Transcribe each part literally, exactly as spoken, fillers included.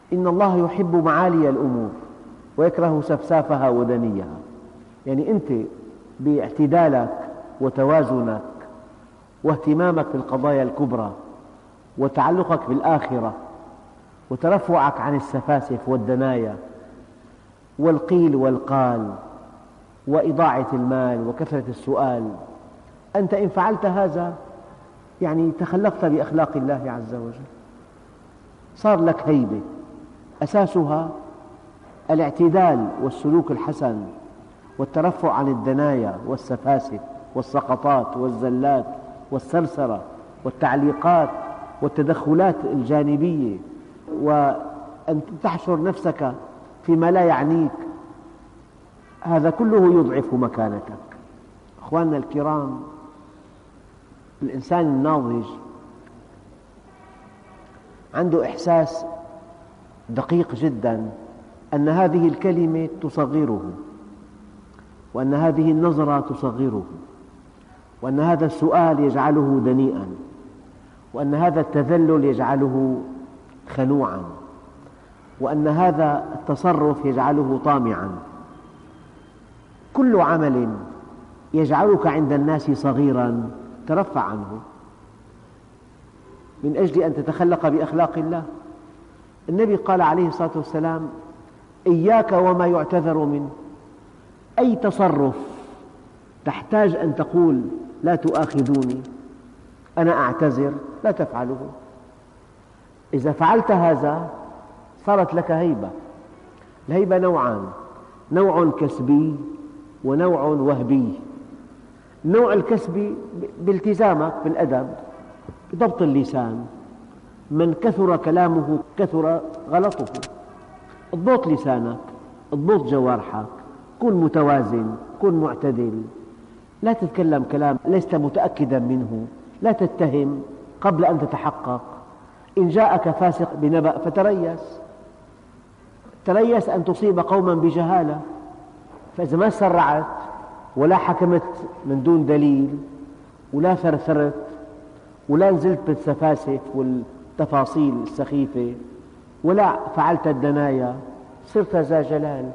إن الله يحب معالي الأمور ويكره سفسافها ودنيها. يعني أنت باعتدالك وتوازنك واهتمامك بالقضايا الكبرى وتعلقك بالآخرة وترفعك عن السفاسف والدنايا والقيل والقال وإضاعة المال وكثرة السؤال، أنت إن فعلت هذا يعني تخلقت بأخلاق الله عز وجل، صار لك هيبة أساسها الاعتدال والسلوك الحسن والترفع عن الدنايا والسفاسف والسقطات والزلات والسرسرة والتعليقات والتدخلات الجانبية، وأن تحشر نفسك فيما لا يعنيك. هذا كله يضعف مكانتك. أخواننا الكرام، الإنسان الناضج عنده إحساس دقيق جدا أن هذه الكلمة تصغره، وأن هذه النظرة تصغره، وأن هذا السؤال يجعله دنيئا، وأن هذا التذلل يجعله خنوعا، وأن هذا التصرف يجعله طامعا. كل عمل يجعلك عند الناس صغيرا ترفع عنه من أجل أن تتخلق بأخلاق الله. النبي قال عليه الصلاة والسلام: إياك وما يعتذر منه. أي تصرف تحتاج أن تقول لا تؤاخذوني، أنا أعتذر، لا تفعله. إذا فعلت هذا صارت لك هيبة. الهيبة نوعان: نوع كسبي ونوع وهبي. النوع الكسبي بالتزامك بالأدب، بضبط اللسان. من كثر كلامه كثر غلطه. اضبط لسانك، اضبط جوارحك، كن متوازن، كن معتدل، لا تتكلم كلام لست متأكدا منه، لا تتهم قبل أن تتحقق. إن جاءك فاسق بنبأ فتريث، تريث أن تصيب قوما بجهالة. فإذا ما سرعت ولا حكمت من دون دليل ولا ثرثرت ولا نزلت بالسفاسف والتفاصيل السخيفة ولا فعلت الدنايا، صرت ذا جلال.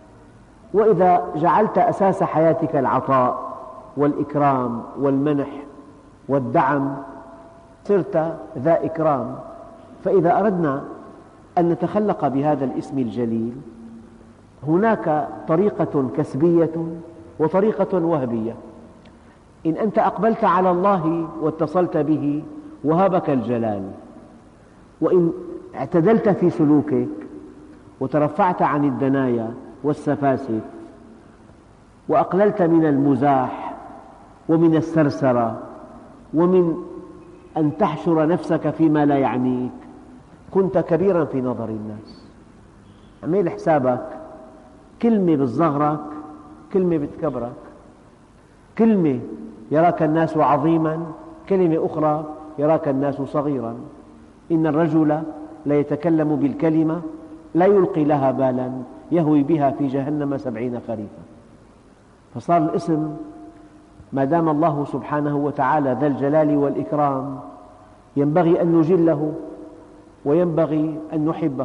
وإذا جعلت أساس حياتك العطاء والإكرام والمنح والدعم، صرت ذا إكرام. فإذا أردنا أن نتخلق بهذا الاسم الجليل، هناك طريقة كسبية وطريقة وهبية. إن أنت أقبلت على الله واتصلت به وهبك الجلال، وإن اعتدلت في سلوكك وترفعت عن الدنايا والسفاسف وأقللت من المزاح ومن السرسرة ومن أن تحشر نفسك فيما لا يعنيك، كنت كبيرا في نظر الناس. اعمل حسابك، كلمة بتصغرك، كلمة بتكبرك. كلمة يراك الناس عظيما، كلمة أخرى يراك الناس صغيرا. إن الرجل لا يتكلم بالكلمة لا يلقي لها بالا يهوي بها في جهنم سبعين خريفا. فصار الاسم ما دام الله سبحانه وتعالى ذا الجلال والإكرام ينبغي أن نجله وينبغي أن نحبه.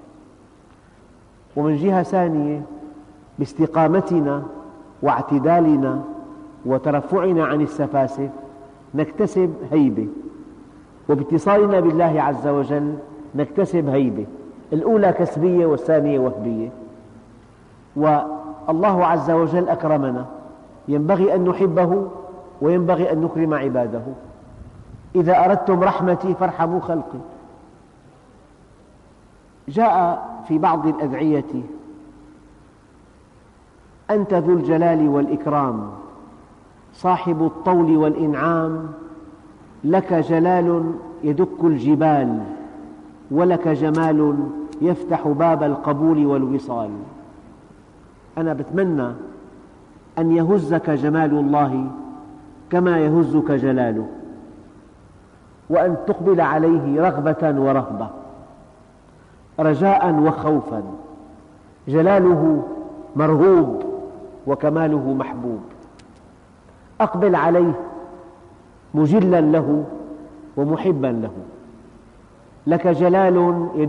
ومن جهة ثانية، باستقامتنا واعتدالنا وترفعنا عن السفاسف نكتسب هيبة، وباتصالنا بالله عز وجل نكتسب هيبة. الأولى كسبية والثانية وهبية. والله عز وجل أكرمنا، ينبغي أن نحبه وينبغي أن نكرم عباده. إذا أردتم رحمتي فارحموا خلقي. جاء في بعض الأدعية: أنت ذو الجلال والإكرام صاحب الطول والإنعام، لك جلال يدك الجبال ولك جمال يفتح باب القبول والوصال. أنا بتمنى أن يهزك جمال الله كما يهزك جلاله، وأن تقبل عليه رغبة ورهبة، رجاء وخوفا. جلاله مرغوب وكماله محبوب. أقبل عليه مجلا له ومحبا له. لك جلال